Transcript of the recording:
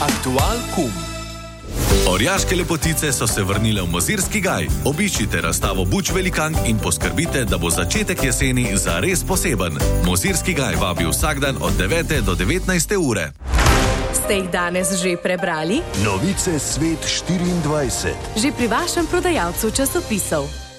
Aktual kum. Orjaške lepotice so se vrnile v Mozirski gaj. Obiščite razstavo Buč velikank in poskrbite, da bo začetek jeseni zares poseben. Mozirski gaj vabi vsak dan od 9. do 19. ure. Ste jih danes že prebrali? Novice Svet 24. Že pri vašem prodajalcu časopisov.